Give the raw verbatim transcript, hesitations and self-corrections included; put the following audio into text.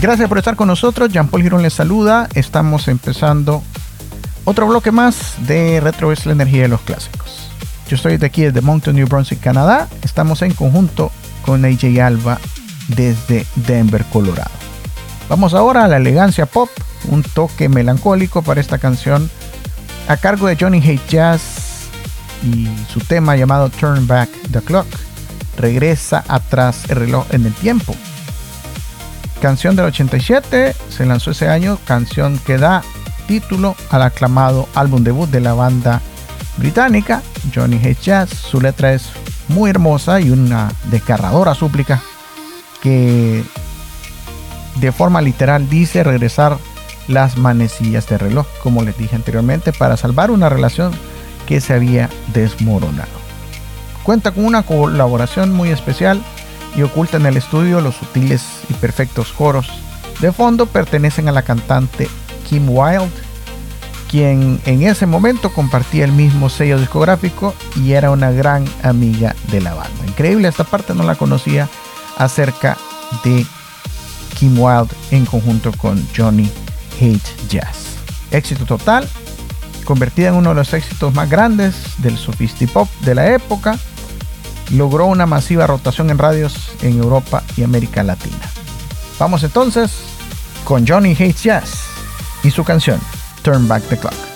Gracias por estar con nosotros. Jean-Paul Girón les saluda. Estamos empezando otro bloque más de Retro es la energía de los clásicos. Yo estoy de aquí desde Moncton, New Brunswick, Canadá. Estamos en conjunto con A J Alba desde Denver, Colorado. Vamos ahora a la elegancia pop, un toque melancólico para esta canción a cargo de Johnny Hate Jazz y su tema llamado Turn Back the Clock. Regresa atrás el reloj en el tiempo. Canción del ochenta y siete, se lanzó ese año, canción que da título al aclamado álbum debut de la banda británica Johnny Hate Jazz. Su letra es muy hermosa y una desgarradora súplica que de forma literal dice regresar las manecillas del reloj, como les dije anteriormente, para salvar una relación que se había desmoronado. Cuenta con una colaboración muy especial y oculta en el estudio. Los sutiles y perfectos coros de fondo pertenecen a la cantante Kim Wilde, quien en ese momento compartía el mismo sello discográfico y era una gran amiga de la banda. Increíble, esta parte no la conocía acerca de Kim Wilde en conjunto con Johnny Hate Jazz. Éxito total, convertida en uno de los éxitos más grandes del sofistipop de la época. Logró una masiva rotación en radios en Europa y América Latina. Vamos entonces con Johnny Hate Jazz y su canción Turn Back the Clock.